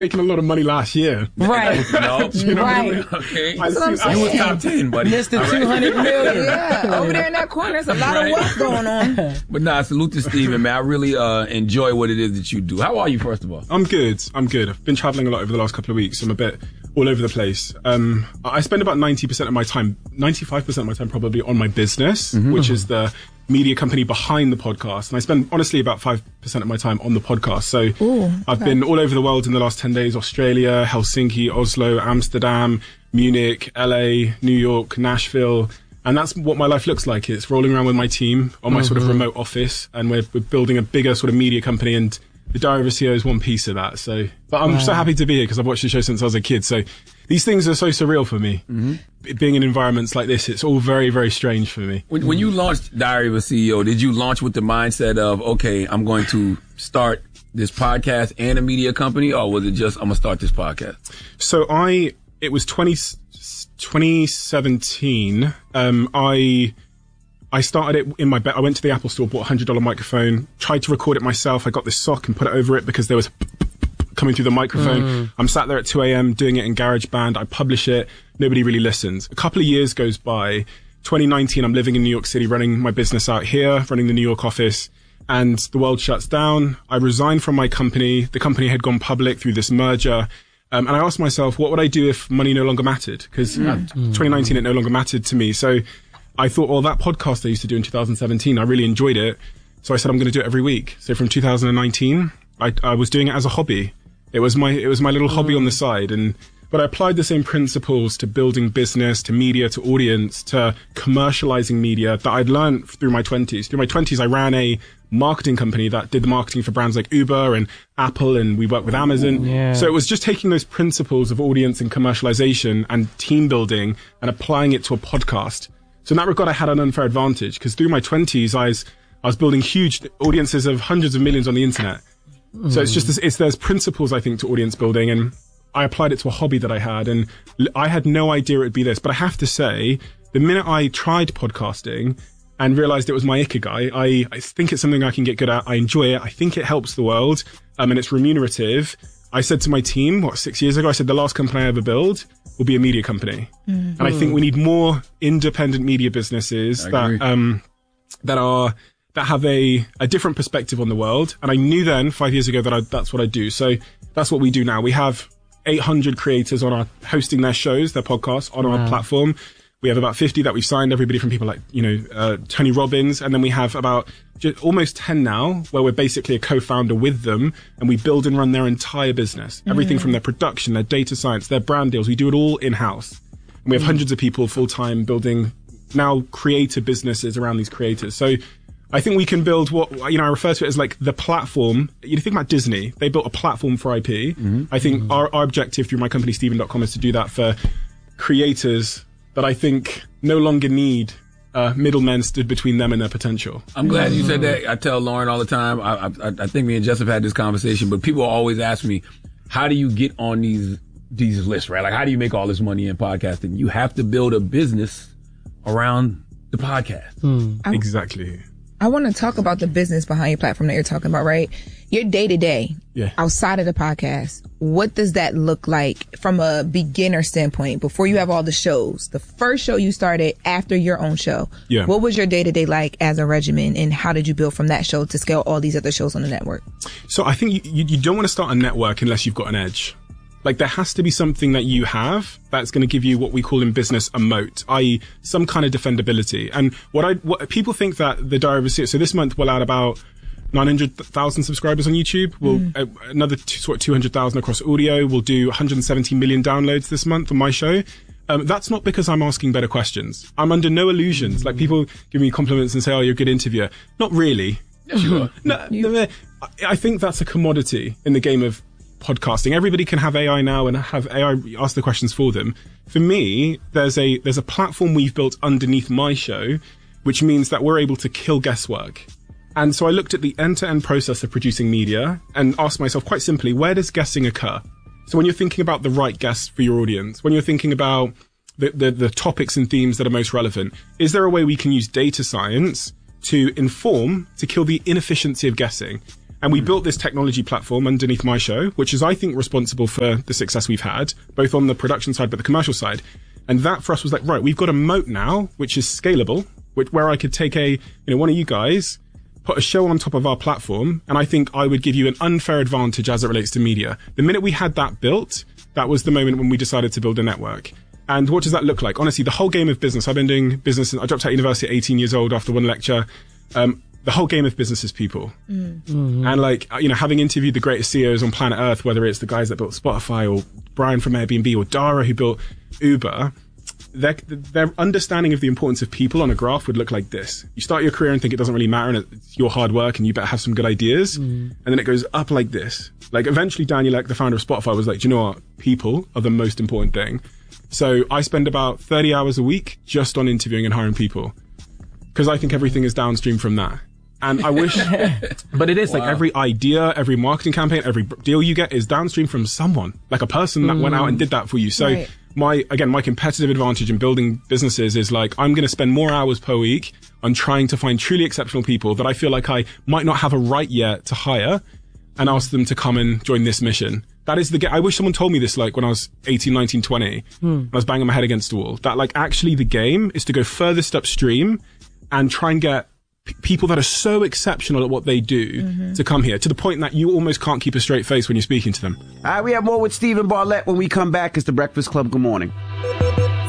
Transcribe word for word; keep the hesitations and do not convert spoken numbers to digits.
making a lot of money last year. Right. No. You know right. what I mean? Okay. I You see- was top ten, buddy. Mister All right. two hundred million. Yeah, over there in that corner, there's a lot Right. of wealth going on. But nah, salute to Steven, man. I really uh, enjoy what it is that you do. How are you, first of all? I'm good. I'm good. I've been traveling a lot over the last couple of weeks. I'm a bit all over the place. Um, I spend about ninety percent of my time, ninety-five percent of my time probably on my business, Mm-hmm. which is the media company behind the podcast. And I spend honestly about five percent of my time on the podcast. So Ooh, I've been all over the world in the last ten days, Australia, Helsinki, Oslo, Amsterdam, Munich, L A, New York, Nashville. And that's what my life looks like. It's rolling around with my team on my sort of remote office, and we're, we're building a bigger sort of media company, and the Diary of a C E O is one piece of that. So, but I'm so happy to be here because I've watched the show since I was a kid. So these things are so surreal for me. Mm-hmm. Being in environments like this, it's all very, very strange for me. When, when you launched Diary of a C E O, did you launch with the mindset of, okay, I'm going to start this podcast and a media company, or was it just, I'm going to start this podcast? So I, it was twenty, twenty seventeen. Um, I, I started it in my bed. I went to the Apple store, bought a one hundred dollars microphone, tried to record it myself. I got this sock and put it over it because there was coming through the microphone. Mm. I'm sat there at two a.m. doing it in GarageBand. I publish it. Nobody really listens. A couple of years goes by. twenty nineteen, I'm living in New York City, running my business out here, running the New York office, and the world shuts down. I resigned from my company. The company had gone public through this merger. Um, and I asked myself, what would I do if money no longer mattered? Because mm. twenty nineteen, it no longer mattered to me. So I thought, well, that podcast I used to do in two thousand seventeen, I really enjoyed it. So I said, I'm going to do it every week. So from two thousand nineteen, I, I was doing it as a hobby. It was my, it was my little mm. hobby on the side. And, but I applied the same principles to building business, to media, to audience, to commercializing media that I'd learned through my twenties. Through my twenties, I ran a marketing company that did the marketing for brands like Uber and Apple, and we worked with Amazon. Yeah. So it was just taking those principles of audience and commercialization and team building and applying it to a podcast. So in that regard, I had an unfair advantage because through my twenties, I was, I was building huge audiences of hundreds of millions on the internet. Mm. So it's just, this, it's, there's principles, I think, to audience building, and I applied it to a hobby that I had, and I had no idea it would be this. But I have to say, the minute I tried podcasting and realized it was my ikigai, I, I think it's something I can get good at. I enjoy it. I think it helps the world, um, and it's remunerative. I said to my team, what, six years ago, I said the last company I ever build will be a media company. Mm. And I think we need more independent media businesses that, um, that are, that have a, a different perspective on the world. And I knew then, five years ago, that I, that's what I do. So that's what we do now. We have eight hundred creators on our, hosting their shows, their podcasts on wow. our platform. We have about fifty that we've signed, everybody from people like, you know, uh, Tony Robbins. And then we have about just almost ten now, where we're basically a co-founder with them, and we build and run their entire business. Mm. Everything from their production, their data science, their brand deals. We do it all in-house. And we have mm. hundreds of people full-time building now creative businesses around these creators. So I think we can build what, you know, I refer to it as like the platform. You think about Disney, they built a platform for I P. Mm-hmm. I think mm-hmm. our, our objective through my company, Steven dot com, is to do that for creators that I think no longer need uh, middlemen stood between them and their potential. I'm glad you said that. I tell Lauren all the time, I, I, I think me and Jess have had this conversation, but people always ask me, how do you get on these these lists, right? Like, how do you make all this money in podcasting? You have to build a business around the podcast. Mm. I, exactly. I want to talk about the business behind your platform that you're talking about, right? Your day-to-day, yeah. outside of the podcast, what does that look like from a beginner standpoint before you have all the shows? The first show you started after your own show. Yeah. What was your day-to-day like as a regimen, and how did you build from that show to scale all these other shows on the network? So I think you, you, you don't want to start a network unless you've got an edge. Like, there has to be something that you have that's going to give you what we call in business a moat, that is some kind of defendability. And what I, what people think that the Diary of a C E O, so this month we'll add about nine hundred thousand subscribers on YouTube. We'll, mm. uh, another two, sort of two hundred thousand across audio. We'll do one hundred seventy million downloads this month on my show. Um, that's not because I'm asking better questions. I'm under no illusions. Like, people give me compliments and say, oh, you're a good interviewer. Not really. Yes, you are. no, no, I think that's a commodity in the game of podcasting. Everybody can have A I now and have A I ask the questions for them. For me, there's a there's a platform we've built underneath my show, which means that we're able to kill guesswork. And so I looked at the end-to-end process of producing media and asked myself quite simply, where does guessing occur? So when you're thinking about the right guests for your audience, when you're thinking about the, the, the topics and themes that are most relevant, is there a way we can use data science to inform, to kill the inefficiency of guessing? And we built this technology platform underneath my show, which is, I think, responsible for the success we've had, both on the production side, but the commercial side. And that for us was like, right, we've got a moat now, which is scalable, which, where I could take a, you know, one of you guys, put a show on top of our platform, and I think I would give you an unfair advantage as it relates to media. The minute we had that built, that was the moment when we decided to build a network. And what does that look like? Honestly, the whole game of business, I've been doing business, I dropped out of university at eighteen years old after one lecture. Um, the whole game of business is people. Mm. Mm-hmm. And like, you know, having interviewed the greatest C E Os on planet Earth, whether it's the guys that built Spotify or Brian from Airbnb or Dara who built Uber, their, their understanding of the importance of people on a graph would look like this. You start your career and think it doesn't really matter and it's your hard work and you better have some good ideas. Mm. And then it goes up like this. Like eventually Daniel Ek, the founder of Spotify, was like, do you know what? People are the most important thing. So I spend about thirty hours a week just on interviewing and hiring people. Because I think everything is downstream from that. And I wish, but it is wow. like every idea, every marketing campaign, every deal you get is downstream from someone, like a person that mm. went out and did that for you. So right. my, again, my competitive advantage in building businesses is like, I'm going to spend more hours per week on trying to find truly exceptional people that I feel like I might not have a right yet to hire and ask them to come and join this mission. That is the game. I wish someone told me this like when I was eighteen, nineteen, twenty, mm. I was banging my head against the wall, that like actually the game is to go furthest upstream and try and get p- people that are so exceptional at what they do mm-hmm. to come here, to the point that you almost can't keep a straight face when you're speaking to them. All right, we have more with Steven Bartlett when we come back. It's The Breakfast Club. Good morning.